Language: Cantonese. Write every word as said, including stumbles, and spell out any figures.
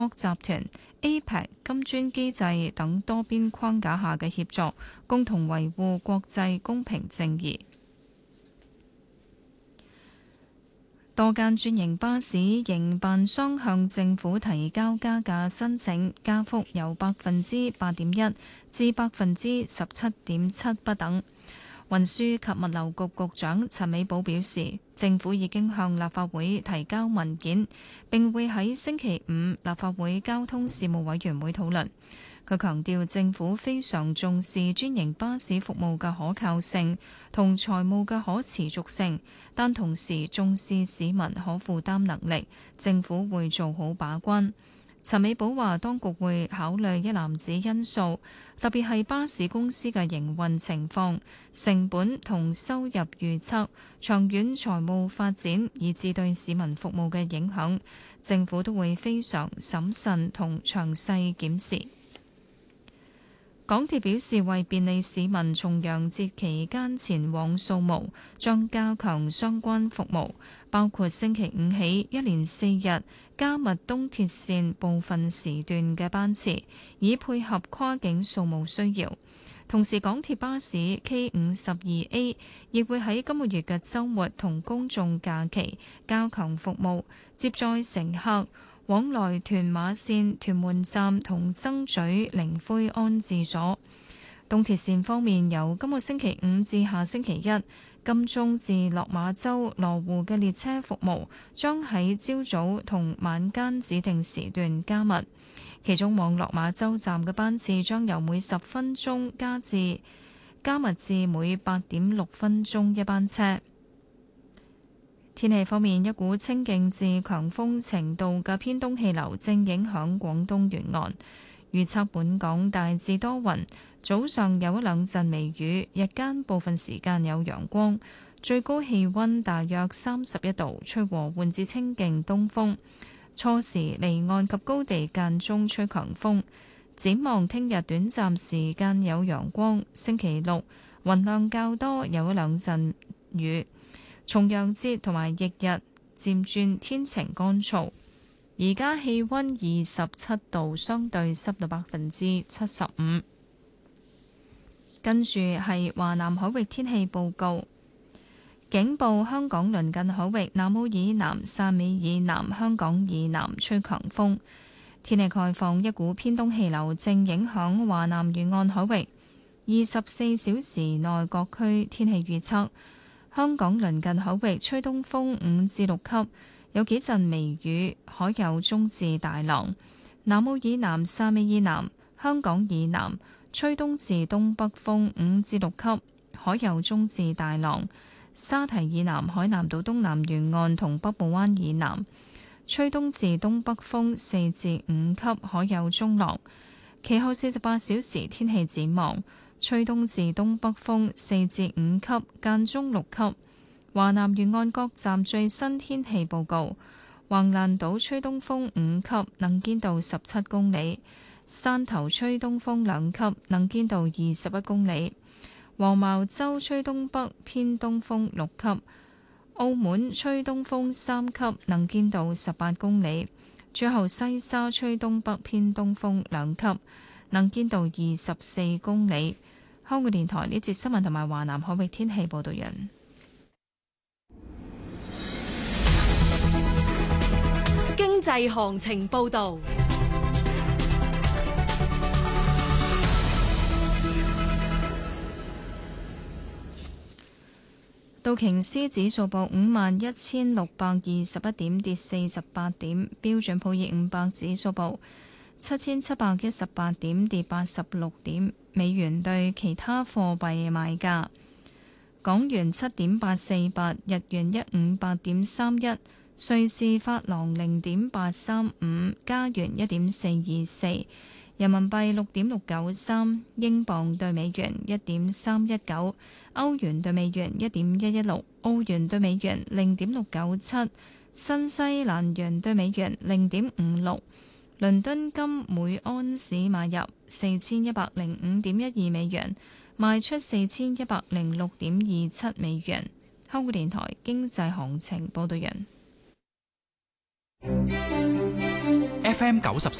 集團、A P E C、金磚機制等多邊框架下嘅協作，共同維護國際公平正義。多間專營巴士營辦商向政府提交加價申請，加幅由百分之八點一至百分之十七點七不等。運輸及物流局局長陳美寶表示，政府已經向立法會提交文件，並會喺星期五立法會交通事務委員會討論。佢強調，政府非常重視專營巴士服務嘅可靠性同財務嘅可持續性，但同時重視市民可負擔能力，政府會做好把關。陳美寶話，當局會考慮一籃子因素，特別係巴士公司嘅營運情況、成本同收入預測、長遠財務發展，以至對市民服務嘅影響，政府都會非常審慎同詳細檢視。港鐵表示，為便利市民重陽節期間前往掃墓，將加強相關服務，包括星期五起一連四日加密東鐵線部分時段嘅班次，以配合跨境掃墓需要。同時，港鐵巴士 K 五十二 A 亦會喺今個月嘅週末同公眾假期加強服務，接載乘客往來屯馬線屯門站同曾咀靈灰安置所。東鐵線方面，由今個星期五至下星期一，金鐘至落馬洲羅湖嘅列車服務將喺朝早同晚間指定時段加密，其中往落馬洲站嘅班次將由每十分鐘加至加密至每八點六分鐘一班車。天氣方面，一股清勁至強風程度嘅偏東氣流正影響廣東沿岸，預測本港大致多雲，早上有一兩陣微雨，日間部分時間有陽光，最高氣溫大約三十一度，吹和緩至清勁東風，初時離岸及高地間中吹強風。展望聽日短暫時間有陽光，星期六雲量較多，有一兩陣雨。重陽節同埋翌日漸轉天晴乾燥，而家氣溫二十七度，相對濕度百分之七十五。跟住係華南海域天氣報告，警報：香港鄰近海域南澳以南、汕尾以南、香港以南吹強風。天氣概況：一股偏東氣流正影響華南沿岸海域，二十四小時內各區天氣預測。香港鄰近海域吹東風五至六級，有幾陣微雨，海有中至大浪。南澳以南、汕尾以南、香港以南吹東至東北風五至六級，海有中至大浪。沙堤以南、海南島東南沿岸同北部灣以南吹東至東北風四至五級，海有中浪。其後四十八小時天氣展望。吹東至東北風四至五級，間中六級。華南沿岸各站最新天氣報告：橫瀾島吹東風五級，能見度十七公里；汕頭吹東風兩級，能見度二十一公里；黃茅洲吹東北偏東風六級；澳門吹東風三級，能見度十八公里；最後西沙吹東北偏東風兩級，能見度二十四公里。香港電台呢節新聞同埋華南海域天氣報道人。 經濟行情報道。 道瓊斯指數報五萬一千六百二十一點，跌四十八點。標準普爾五百指數報七千七百一十八點，跌八十六點。美元對其他貨幣賣價：港元七點八四八，日元一五八點三一，瑞士法郎零點八三五，加元一點四二四，人民幣六點六九三，英鎊對美元一點三一九，歐元對美元一點一一六，澳元對美元零點六九七，新西蘭元對美元零點五六。倫敦金每安士買入四千一百零五點一二美元，賣出四千一百零六點二七美元。香港電台經濟行情報道人。 F M 九十四